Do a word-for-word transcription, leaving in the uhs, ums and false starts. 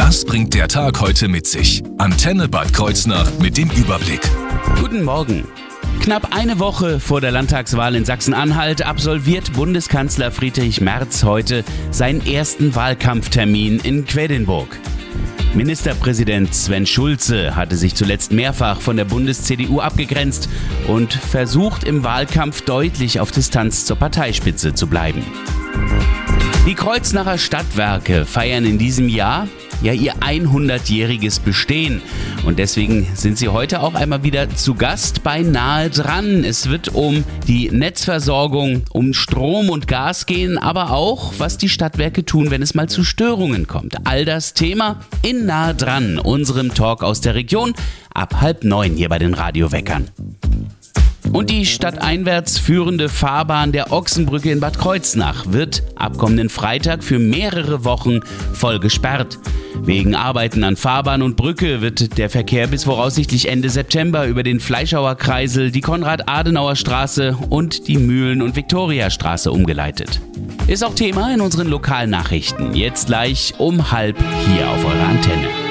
Was bringt der Tag heute mit sich? Antenne Bad Kreuznach mit dem Überblick. Guten Morgen. Knapp eine Woche vor der Landtagswahl in Sachsen-Anhalt absolviert Bundeskanzler Friedrich Merz heute seinen ersten Wahlkampftermin in Quedlinburg. Ministerpräsident Sven Schulze hatte sich zuletzt mehrfach von der Bundes-C D U abgegrenzt und versucht im Wahlkampf deutlich auf Distanz zur Parteispitze zu bleiben. Die Kreuznacher Stadtwerke feiern in diesem Jahr ja ihr hundertjähriges Bestehen. Und deswegen sind sie heute auch einmal wieder zu Gast bei Nahe dran. Es wird um die Netzversorgung, um Strom und Gas gehen, aber auch, was die Stadtwerke tun, wenn es mal zu Störungen kommt. All das Thema in Nahe dran, unserem Talk aus der Region, ab halb neun hier bei den Radioweckern. Und die stadteinwärts führende Fahrbahn der Ochsenbrücke in Bad Kreuznach wird ab kommenden Freitag für mehrere Wochen voll gesperrt. Wegen Arbeiten an Fahrbahn und Brücke wird der Verkehr bis voraussichtlich Ende September über den Fleischhauer Kreisel, die Konrad-Adenauer-Straße und die Mühlen- und Viktoriastraße umgeleitet. Ist auch Thema in unseren Lokalnachrichten. Jetzt gleich um halb hier auf eurer Antenne.